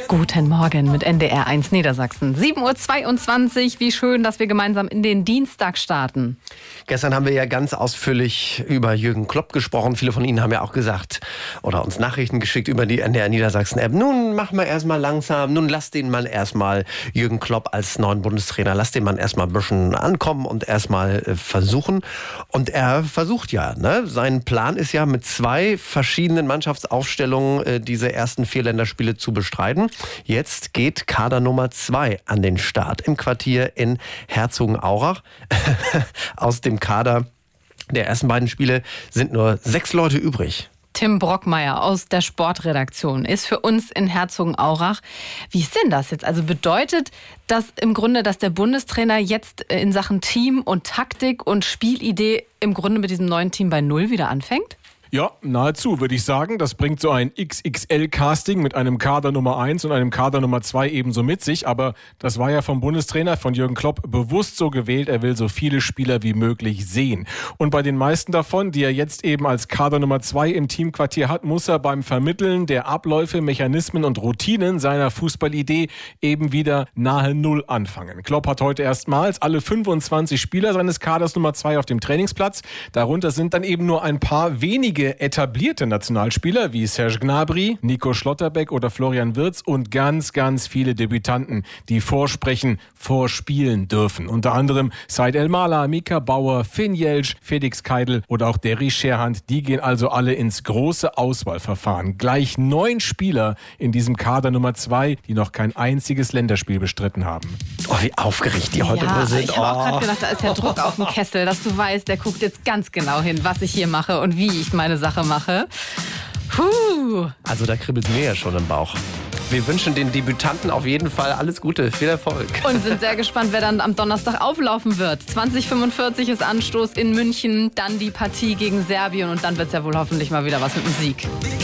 Guten Morgen mit NDR1 Niedersachsen. 7:22 Uhr. Wie schön, dass wir gemeinsam in den Dienstag starten. Gestern haben wir ja ganz ausführlich über Jürgen Klopp gesprochen. Viele von Ihnen haben ja auch gesagt oder uns Nachrichten geschickt über die NDR Niedersachsen-App. Nun machen wir erstmal langsam. Nun lass den Mann erstmal, Jürgen Klopp als neuen Bundestrainer, lass den Mann erstmal ein bisschen ankommen und erstmal versuchen. Und er versucht ja, ne? Sein Plan ist ja, mit 2 verschiedenen Mannschaftsaufstellungen diese ersten 4 Länderspiele zu bestreiten. Jetzt geht Kader Nummer 2 an den Start im Quartier in Herzogenaurach. Aus dem Kader der ersten beiden Spiele sind nur 6 Leute übrig. Tim Brockmeier aus der Sportredaktion ist für uns in Herzogenaurach. Wie ist denn das jetzt? Also bedeutet das im Grunde, dass der Bundestrainer jetzt in Sachen Team und Taktik und Spielidee im Grunde mit diesem neuen Team bei Null wieder anfängt? Ja, nahezu, würde ich sagen. Das bringt so ein XXL-Casting mit einem Kader Nummer 1 und einem Kader Nummer 2 ebenso mit sich. Aber das war ja vom Bundestrainer, von Jürgen Klopp, bewusst so gewählt. Er will so viele Spieler wie möglich sehen. Und bei den meisten davon, die er jetzt eben als Kader Nummer 2 im Teamquartier hat, muss er beim Vermitteln der Abläufe, Mechanismen und Routinen seiner Fußballidee eben wieder nahe Null anfangen. Klopp hat heute erstmals alle 25 Spieler seines Kaders Nummer 2 auf dem Trainingsplatz. Darunter sind dann eben nur ein paar wenige etablierte Nationalspieler wie Serge Gnabry, Nico Schlotterbeck oder Florian Wirtz und ganz, ganz viele Debütanten, die vorsprechen, vorspielen dürfen. Unter anderem Said El-Mala, Mika Bauer, Finn Jelsch, Felix Keidl oder auch Derry Scherhand. Die gehen also alle ins große Auswahlverfahren. Gleich 9 Spieler in diesem Kader Nummer 2, die noch kein einziges Länderspiel bestritten haben. Oh, wie aufgeregt die heute sind. Ich habe auch gerade gedacht, da ist ja Druck auf dem Kessel, dass du weißt, der guckt jetzt ganz genau hin, was ich hier mache und wie ich meine Sache mache. Also da kribbelt es mir ja schon im Bauch. Wir wünschen den Debütanten auf jeden Fall alles Gute, viel Erfolg. Und sind sehr gespannt, wer dann am Donnerstag auflaufen wird. 20:45 ist Anstoß in München, dann die Partie gegen Serbien und dann wird es ja wohl hoffentlich mal wieder was mit dem Sieg.